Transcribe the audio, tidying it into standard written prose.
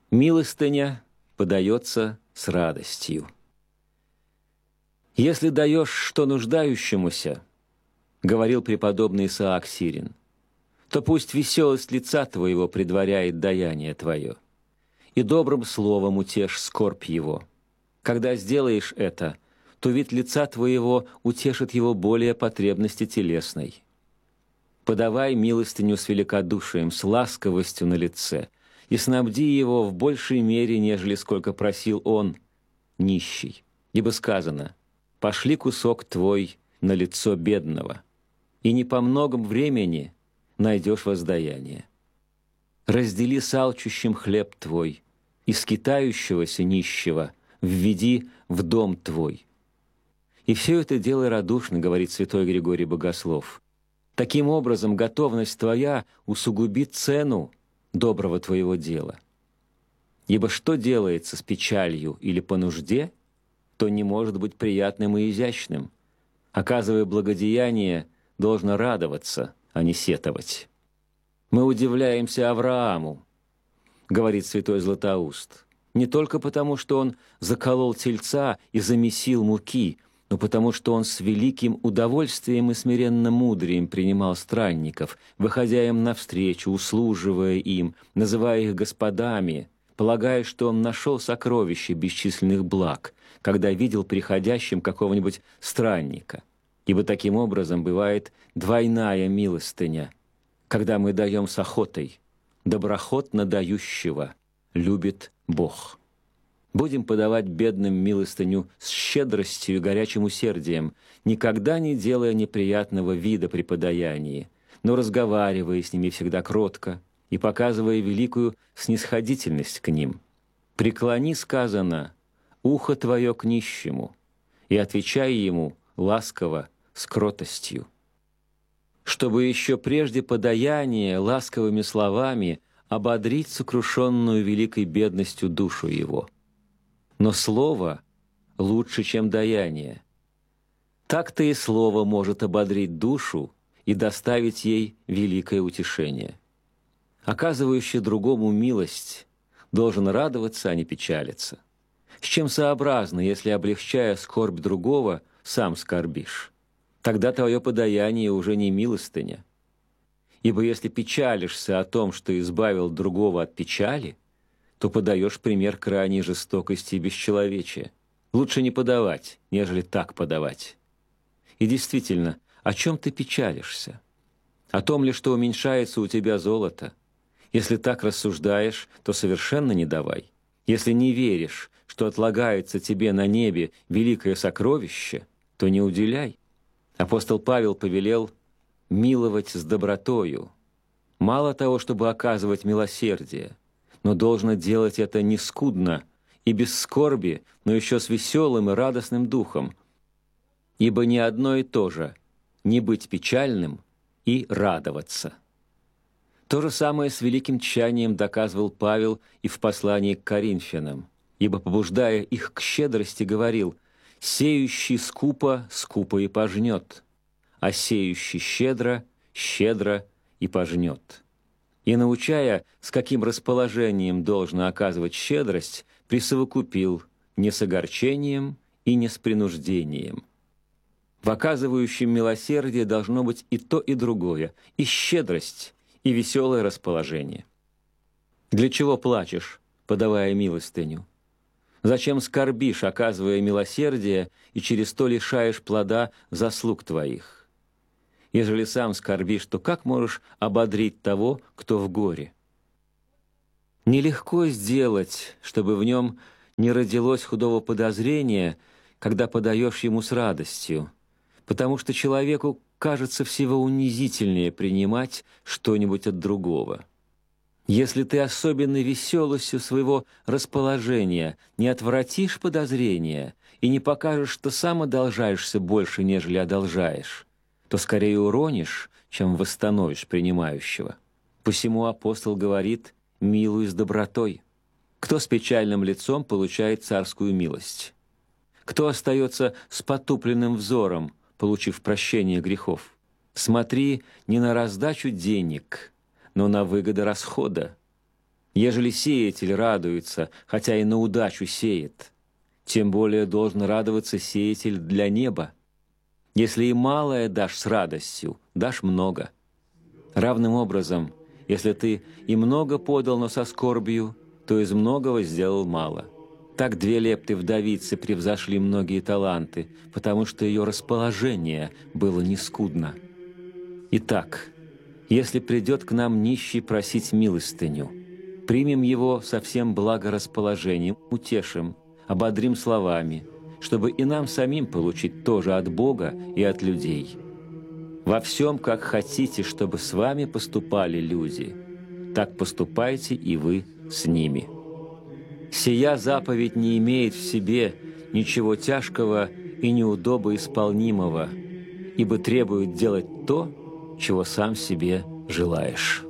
Милостыня подается с радостью. «Если даешь что нуждающемуся, — говорил преподобный Исаак Сирин, — то пусть веселость лица твоего предваряет даяние твое, и добрым словом утешь скорбь его. Когда сделаешь это, то вид лица твоего утешит его более потребности телесной. Подавай милостыню с великодушием, с ласковостью на лице, и снабди его в большей мере, нежели сколько просил он, нищий. Ибо сказано: «Пошли кусок твой на лицо бедного, и не по многом времени найдешь воздаяние. Раздели с алчущим хлеб твой, и скитающегося нищего введи в дом твой». И все это делай радушно, говорит святой Григорий Богослов. Таким образом, готовность твоя усугубит цену доброго твоего дела. Ибо что делается с печалью или по нужде, то не может быть приятным и изящным. Оказывая благодеяние, должно радоваться, а не сетовать. Мы удивляемся Аврааму, говорит святой Златоуст, не только потому, что он заколол тельца и замесил муки, но потому что он с великим удовольствием и смиренно мудрием принимал странников, выходя им навстречу, услуживая им, называя их господами, полагая, что он нашел сокровище бесчисленных благ, когда видел приходящим какого-нибудь странника. Ибо таким образом бывает двойная милостыня, когда мы даем с охотой, доброхотно дающего любит Бог. Будем подавать бедным милостыню с щедростью и горячим усердием, никогда не делая неприятного вида при подаянии, но разговаривая с ними всегда кротко и показывая великую снисходительность к ним. «Преклони, — сказано, — ухо твое к нищему, и отвечай ему ласково с кротостью». Чтобы еще прежде подаяния ласковыми словами ободрить сокрушенную великой бедностью душу его. Но слово лучше, чем даяние. Так-то и слово может ободрить душу и доставить ей великое утешение. Оказывающий другому милость должен радоваться, а не печалиться. С чем сообразно, если, облегчая скорбь другого, сам скорбишь? Тогда твое подаяние уже не милостыня. Ибо если печалишься о том, что избавил другого от печали, то подаешь пример крайней жестокости и бесчеловечия. Лучше не подавать, нежели так подавать. И действительно, о чем ты печалишься? О том ли, что уменьшается у тебя золото? Если так рассуждаешь, то совершенно не давай. Если не веришь, что отлагается тебе на небе великое сокровище, то не уделяй. Апостол Павел повелел миловать с добротою. Мало того, чтобы оказывать милосердие, но должно делать это не скудно и без скорби, но еще с веселым и радостным духом. Ибо не одно и то же — не быть печальным и радоваться. То же самое с великим тщанием доказывал Павел и в послании к Коринфянам, ибо, побуждая их к щедрости, говорил: «Сеющий скупо, скупо и пожнет, а сеющий щедро, щедро и пожнет». И, научая, с каким расположением должно оказывать щедрость, присовокупил не с огорчением и не с принуждением. В оказывающем милосердие должно быть и то, и другое, и щедрость, и веселое расположение. Для чего плачешь, подавая милостыню? Зачем скорбишь, оказывая милосердие, и через то лишаешь плода заслуг твоих? Ежели сам скорбишь, то как можешь ободрить того, кто в горе? Нелегко сделать, чтобы в нем не родилось худого подозрения, когда подаешь ему с радостью, потому что человеку кажется всего унизительнее принимать что-нибудь от другого. Если ты особенной веселостью своего расположения не отвратишь подозрения и не покажешь, что сам одолжаешься больше, нежели одолжаешь, то скорее уронишь, чем восстановишь принимающего. Посему апостол говорит: «Милуй с добротой». Кто с печальным лицом получает царскую милость? Кто остается с потупленным взором, получив прощение грехов? Смотри не на раздачу денег, но на выгоды расхода. Ежели сеятель радуется, хотя и на удачу сеет, тем более должен радоваться сеятель для неба. Если и малое дашь с радостью, дашь много. Равным образом, если ты и много подал, но со скорбью, то из многого сделал мало. Так 2 лепты вдовицы превзошли многие таланты, потому что ее расположение было нескудно. Итак, если придет к нам нищий просить милостыню, примем его со всем благорасположением, утешим, ободрим словами, чтобы и нам самим получить тоже от Бога и от людей. Во всем, как хотите, чтобы с вами поступали люди, так поступайте и вы с ними. Сия заповедь не имеет в себе ничего тяжкого и неудобоисполнимого, ибо требует делать то, чего сам себе желаешь».